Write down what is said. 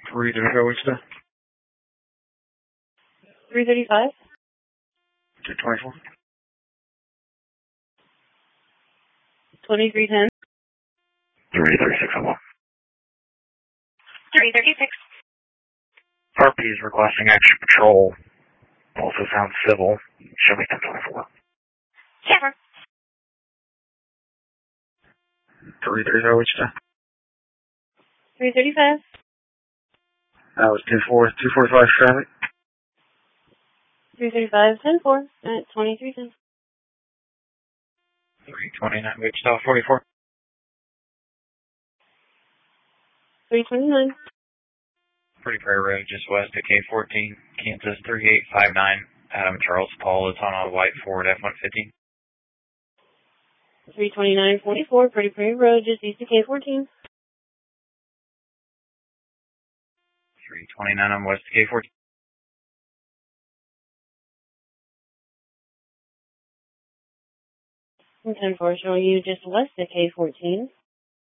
330, what's that? 335. 224. 2310. 336, I will. 336. RP is requesting extra patrol. Also sounds civil. Show me 1024. Sure. 330, what's that? 335. That was 245 traffic. 335, 10-4 at 2310. 329, Wichita 44. 329. Pretty Prairie Road, just west of K14, Kansas 3859. Adam Charles Paul is on a white Ford F-150. 329-44, Pretty Prairie Road, just east of K14. 329 on west of K14. 10-4 showing you just west of K14.